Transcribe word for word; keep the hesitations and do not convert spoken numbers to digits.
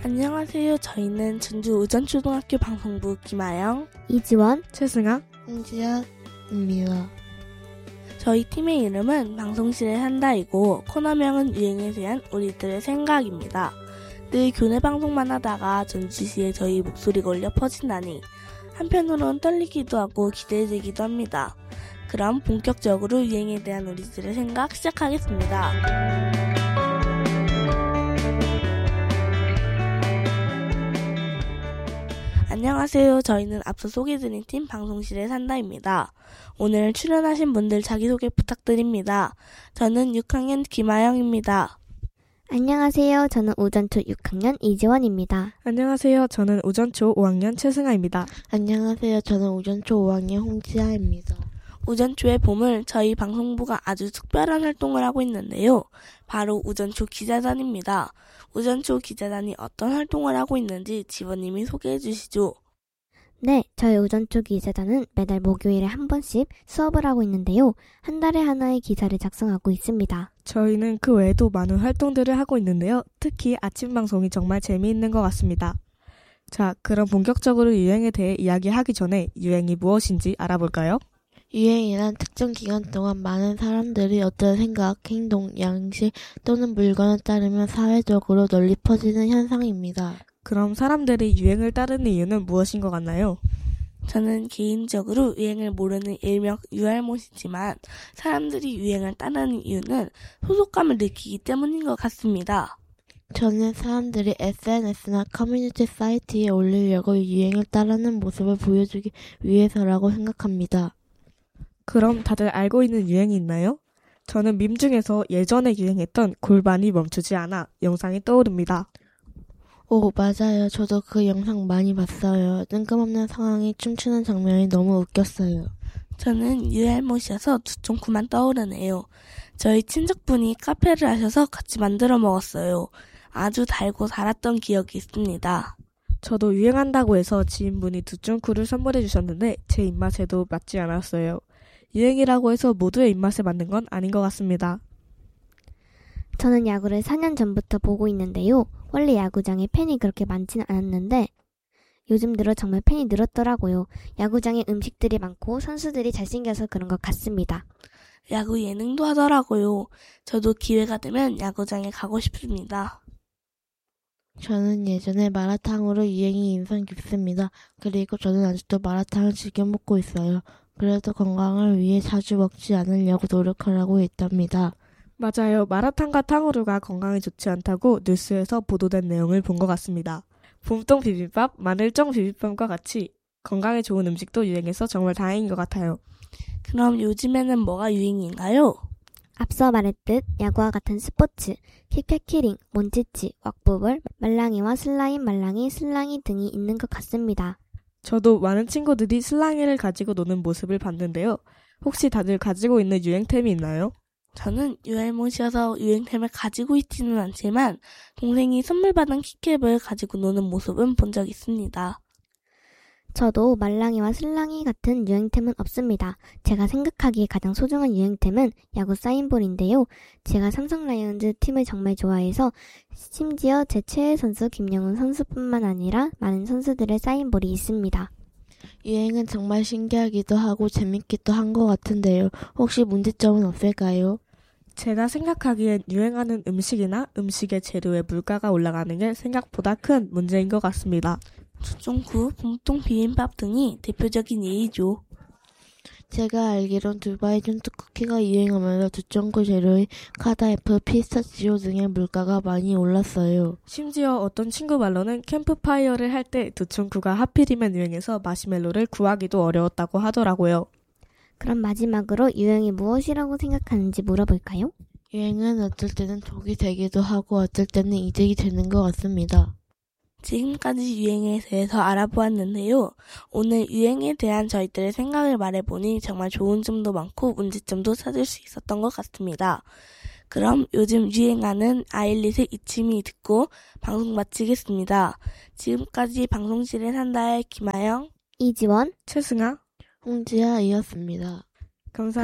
안녕하세요. 저희는 전주 우전초등학교 방송부 김아영, 이지원, 최승아, 홍지아입니다. 저희 팀의 이름은 방송실에 산다이고 코너명은 유행에 대한 우리들의 생각입니다. 늘 교내 방송만 하다가 전주시에 저희 목소리가 울려 퍼진다니 한편으로는 떨리기도 하고 기대되기도 합니다. 그럼 본격적으로 유행에 대한 우리들의 생각 시작하겠습니다. 안녕하세요. 저희는 앞서 소개드린 팀 방송실에 산다입니다. 오늘 출연하신 분들 자기소개 부탁드립니다. 저는 육 학년 김아영입니다. 안녕하세요. 저는 우전초 육 학년 이지원입니다. 안녕하세요. 저는 우전초 오 학년 최승아입니다. 안녕하세요. 저는 우전초 오 학년 홍지아입니다. 우전초의 봄을 저희 방송부가 아주 특별한 활동을 하고 있는데요. 바로 우전초 기자단입니다. 우전초 기자단이 어떤 활동을 하고 있는지 지원님이 소개해 주시죠. 네, 저희 우전초 기자단은 매달 목요일에 한 번씩 수업을 하고 있는데요. 한 달에 하나의 기사를 작성하고 있습니다. 저희는 그 외에도 많은 활동들을 하고 있는데요. 특히 아침 방송이 정말 재미있는 것 같습니다. 자, 그럼 본격적으로 유행에 대해 이야기하기 전에 유행이 무엇인지 알아볼까요? 유행이란 특정 기간 동안 많은 사람들이 어떤 생각, 행동, 양식 또는 물건을 따르며 사회적으로 널리 퍼지는 현상입니다. 그럼 사람들이 유행을 따르는 이유는 무엇인 것 같나요? 저는 개인적으로 유행을 모르는 일명 유알못이지만 사람들이 유행을 따르는 이유는 소속감을 느끼기 때문인 것 같습니다. 저는 사람들이 에스엔에스나 커뮤니티 사이트에 올리려고 유행을 따르는 모습을 보여주기 위해서라고 생각합니다. 그럼 다들 알고 있는 유행이 있나요? 저는 밈 중에서 예전에 유행했던 골반이 멈추지 않아 영상이 떠오릅니다. 오, 맞아요. 저도 그 영상 많이 봤어요. 뜬금없는 상황이 춤추는 장면이 너무 웃겼어요. 저는 유알못이어서 두쫑쿠만 떠오르네요. 저희 친척분이 카페를 하셔서 같이 만들어 먹었어요. 아주 달고 달았던 기억이 있습니다. 저도 유행한다고 해서 지인분이 두쫑쿠를 선물해 주셨는데 제 입맛에도 맞지 않았어요. 유행이라고 해서 모두의 입맛에 맞는 건 아닌 것 같습니다. 저는 야구를 사 년 전부터 보고 있는데요. 원래 야구장에 팬이 그렇게 많지는 않았는데 요즘 들어 정말 팬이 늘었더라고요. 야구장에 음식들이 많고 선수들이 잘생겨서 그런 것 같습니다. 야구 예능도 하더라고요. 저도 기회가 되면 야구장에 가고 싶습니다. 저는 예전에 마라탕으로 유행이 인상 깊습니다. 그리고 저는 아직도 마라탕을 즐겨 먹고 있어요. 그래도 건강을 위해 자주 먹지 않으려고 노력하라고 했답니다. 맞아요. 마라탕과 탕후루가 건강에 좋지 않다고 뉴스에서 보도된 내용을 본 것 같습니다. 봄동 비빔밥, 마늘정 비빔밥과 같이 건강에 좋은 음식도 유행해서 정말 다행인 것 같아요. 그럼 요즘에는 뭐가 유행인가요? 앞서 말했듯 야구와 같은 스포츠, 킥패키링, 몬치치, 왁부블, 말랑이와 슬라임, 말랑이, 슬랑이 등이 있는 것 같습니다. 저도 많은 친구들이 슬랑이를 가지고 노는 모습을 봤는데요. 혹시 다들 가지고 있는 유행템이 있나요? 저는 유알못이어서 유행템을 가지고 있지는 않지만 동생이 선물 받은 키캡을 가지고 노는 모습은 본 적 있습니다. 저도 말랑이와 슬랑이 같은 유행템은 없습니다. 제가 생각하기에 가장 소중한 유행템은 야구 사인볼인데요. 제가 삼성 라이온즈 팀을 정말 좋아해서 심지어 제 최애 선수 김영훈 선수뿐만 아니라 많은 선수들의 사인볼이 있습니다. 유행은 정말 신기하기도 하고 재밌기도 한 것 같은데요. 혹시 문제점은 없을까요? 제가 생각하기엔 유행하는 음식이나 음식의 재료의 물가가 올라가는 게 생각보다 큰 문제인 것 같습니다. 두쫑쿠, 봄동 비빔밥 등이 대표적인 예이죠. 제가 알기론 두바이 쫀득 쿠키가 유행하면서 두쫑쿠 재료의 카다에프, 피스타치오 등의 물가가 많이 올랐어요. 심지어 어떤 친구 말로는 캠프파이어를 할 때 두쫑쿠가 하필이면 유행해서 마시멜로를 구하기도 어려웠다고 하더라고요. 그럼 마지막으로 유행이 무엇이라고 생각하는지 물어볼까요? 유행은 어쩔 때는 독이 되기도 하고 어쩔 때는 이득이 되는 것 같습니다. 지금까지 유행에 대해서 알아보았는데요. 오늘 유행에 대한 저희들의 생각을 말해보니 정말 좋은 점도 많고 문제점도 찾을 수 있었던 것 같습니다. 그럼 요즘 유행하는 아일릿의 이치미 듣고 방송 마치겠습니다. 지금까지 방송실에 산다의 김아영, 이지원, 최승아, 홍지아이었습니다. 감사합니다.